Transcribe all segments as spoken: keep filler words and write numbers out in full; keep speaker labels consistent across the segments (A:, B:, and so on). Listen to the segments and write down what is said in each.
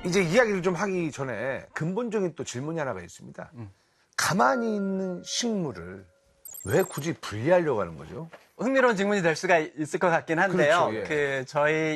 A: 이제 이야기를 좀 하기 전에 근본적인 또 질문이 하나가 있습니다. 음. 가만히 있는 식물을 왜 굳이 분리하려고 하는 거죠?
B: 흥미로운 질문이 될 수가 있을 것 같긴 한데요.
A: 그렇죠, 예.
B: 그 저희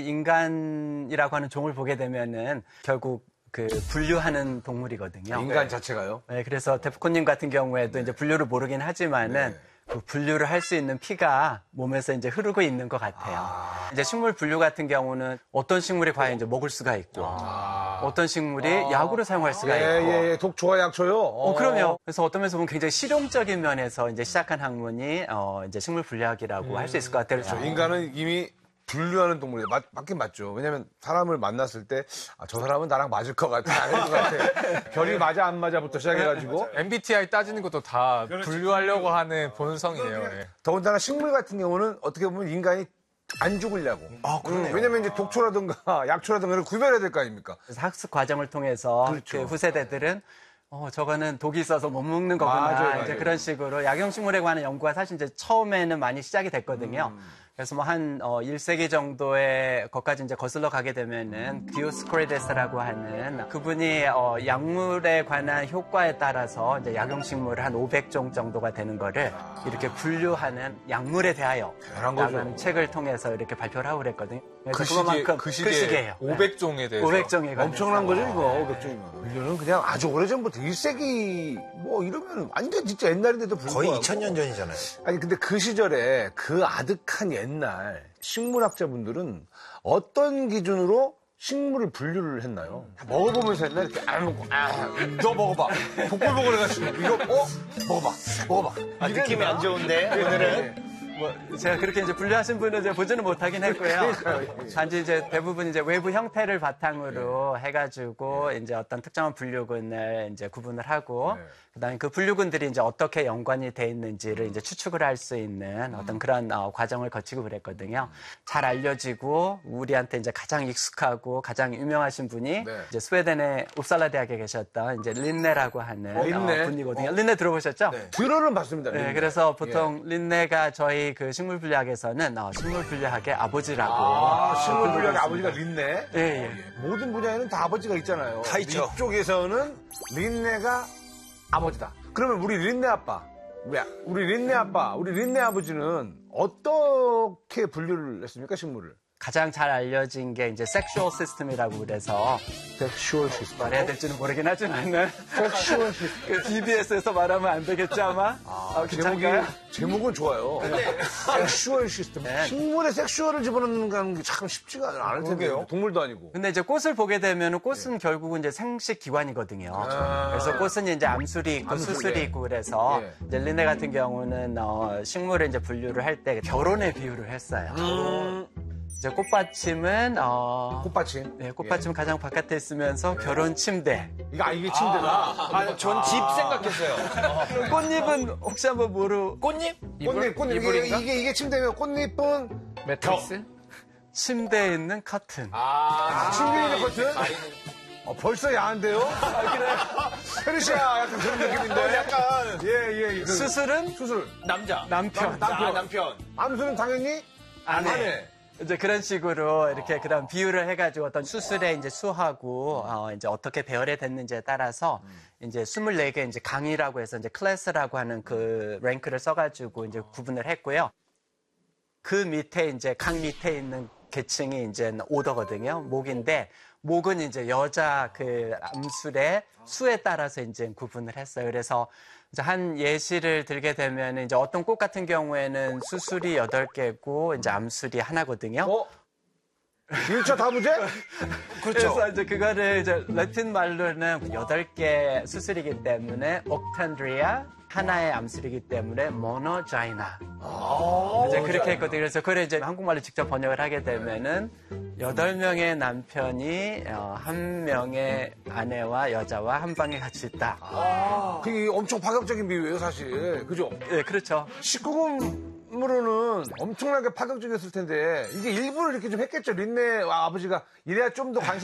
B: 인간이라고 하는 종을 보게 되면은 결국 그 분류하는 동물이거든요.
A: 인간
B: 네.
A: 자체가요?
B: 네, 그래서 데프콘님 같은 경우에도 네. 이제 분류를 모르긴 하지만은 네. 그 분류를 할 수 있는 피가 몸에서 이제 흐르고 있는 것 같아요. 아. 이제 식물 분류 같은 경우는 어떤 식물이 과연 이제 먹을 수가 있고, 아. 어떤 식물이 아. 약으로 사용할 수가
A: 예,
B: 있고.
A: 예, 예, 독초와 약초요?
B: 어, 그럼요. 그래서 어떤 면에서 보면 굉장히 실용적인 면에서 이제 시작한 학문이, 어, 이제 식물 분류학이라고 음. 할 수 있을 것 같아요.
A: 그렇죠. 인간은 이미 분류하는 동물이에요. 맞, 맞긴 맞죠. 왜냐면 사람을 만났을 때, 아, 저 사람은 나랑 맞을 것 같아. 아닐 것 같아. 결이 맞아, 안 맞아부터 시작해가지고.
C: 엠비티아이 따지는 것도 다 분류하려고 하는 본성이에요. 예.
A: 더군다나 식물 같은 경우는 어떻게 보면 인간이 안 죽으려고.
D: 아, 그러네요.
A: 음, 왜냐면 이제 독초라든가 약초라든가 를 구별해야 될 거 아닙니까?
B: 그래서 학습 과정을 통해서
A: 그렇죠.
B: 그 후세대들은 어, 저거는 독이 있어서 못 먹는 거구나.
A: 맞아요, 맞아요.
B: 이제 그런 식으로 약용식물에 관한 연구가 사실 이제 처음에는 많이 시작이 됐거든요. 음. 그래서 뭐 한 어, 일 세기 정도의 것까지 이제 거슬러 가게 되면은 디오스코리데스라고 하는 그분이 어, 약물에 관한 효과에 따라서 이제 약용식물을 한 오백 종 정도가 되는 거를 이렇게 분류하는 약물에 대하여 라는 책을 통해서 이렇게 발표를 하고 그랬거든요.
C: 그 시기에, 그 시기에 그 시기예요. 오백 종에 대해서.
B: 오백 종에 관해서.
A: 엄청난 거죠, 이거. 오백 종이면. 분류는 그냥 아주 오래전부터 일 세기 뭐 이러면 완전 진짜 옛날인데도 불구하고.
D: 거의 이천 년 전이잖아요.
A: 아니 근데 그 시절에 그 아득한 옛날 식물학자분들은 어떤 기준으로 식물을 분류를 했나요? 먹어보면서 했나? 이렇게 안 먹고, 아, 너 먹어봐. 보글보글해가지고. 이거, 어? 먹어봐. 먹어봐.
D: 아, 느낌이 안 좋은데, 오늘은?
B: 뭐, 제가 그렇게 이제 분류하신 분은 이제 보지는 못하긴 했고요. 단지 이제 대부분 이제 외부 형태를 바탕으로 네. 해가지고 이제 어떤 특정한 분류군을 이제 구분을 하고, 네. 그 다음에 그 분류군들이 이제 어떻게 연관이 돼 있는지를 이제 추측을 할 수 있는 어떤 그런 어, 과정을 거치고 그랬거든요. 잘 알려지고, 우리한테 이제 가장 익숙하고 가장 유명하신 분이 네. 이제 스웨덴의 웁살라 대학에 계셨던 이제 린네라고 하는 어, 린네? 어, 분이거든요. 어. 린네 들어보셨죠?
A: 네. 들어는 봤습니다.
B: 네, 그래서 보통 예. 린네가 저희 그 식물 분류학에서는 어, 식물 분류학의 아버지라고.
A: 아, 식물 분류학의 아버지가 린네?
B: 예, 예.
A: 모든 분야에는 다 아버지가 있잖아요.
D: 다 있죠.
A: 이쪽에서는 린네가 아버지다. 그러면 우리 린네 아빠, 우리, 우리 린네 아빠, 우리 린네 아버지는 어떻게 분류를 했습니까, 식물을?
B: 가장 잘 알려진 게 이제 섹슈얼 시스템이라고 그래서
A: 섹슈얼 시스템
B: 말해야 될지는 모르긴 하지만은
A: 섹슈얼 시스템
B: 그 티비에스에서 말하면 안 되겠지 아마.
A: 아, 아 제목이 제목은 좋아요. 네. 섹슈얼 시스템. 네. 식물에 섹슈얼을 집어넣는 게 참 쉽지가 않을 텐데요. 동물도 아니고.
B: 근데 이제 꽃을 보게 되면은 꽃은 네. 결국은 이제 생식 기관이거든요. 아~ 그래서 꽃은 이제 암술이 있고 암술, 수술이 예. 있고 그래서 예. 이제 린네 같은 경우는 어, 식물을 이제 분류를 할 때 결혼에 비유를 했어요. 음~ 이제 꽃받침은 어
A: 꽃받침.
B: 네, 꽃받침은 예. 가장 바깥에 있으면서 네. 결혼 침대.
A: 이거 아, 이게 침대다.
D: 아, 아, 전 집 생각했어요.
B: 꽃잎은 혹시 한번 모르?
D: 꽃잎?
A: 꽃잎, 꽃잎. 이게, 이게 이게 침대면 꽃잎은
C: 매트리스?
B: 침대에 있는 커튼.
A: 아, 아 침대에 있는 커튼? 아, 어, 벌써 야한데요? 아, 그래. 페르시아 약간 그런 느낌인데.
D: 어, 약간.
A: 예, 예. 그,
B: 수술은?
A: 수술.
D: 남자.
B: 남편.
A: 남, 남편.
D: 아, 남편.
A: 암수는 당연히
B: 아내.
A: 아내.
B: 이제 그런 식으로 이렇게 그런 비유를 해가지고 어떤 수술에 이제 수하고 어 이제 어떻게 배열이 됐는지에 따라서 이제 스물네 개 이제 강의라고 해서 이제 클래스라고 하는 그 랭크를 써가지고 이제 구분을 했고요. 그 밑에 이제 강 밑에 있는 계층이 이제 오더거든요. 목인데 목은 이제 여자 그 암술의 수에 따라서 이제 구분을 했어요. 그래서 이제 한 예시를 들게 되면 이제 어떤 꽃 같은 경우에는 수술이 여덟 개고 이제 암술이 하나거든요.
A: 어? 일 차 다부제?
B: 그렇죠. 그래서 이제 그거를 이제 라틴 말로는 여덟 개 수술이기 때문에 옥탄드리아, 하나의 암술이기 때문에 모노자이나. 이제 그렇게 했거든요. 그래서 그걸 이제 한국말로 직접 번역을 하게 되면은 여덟 명의 남편이 한 명의 아내와 여자와 한 방에 같이 있다.
A: 아, 그게 엄청 파격적인 비유예요, 사실. 그죠?
B: 네, 그렇죠.
A: 십구 금으로는 엄청나게 파격적이었을 텐데 이게 일부러 이렇게 좀 했겠죠. 린네 아버지가 이래야 좀 더 관심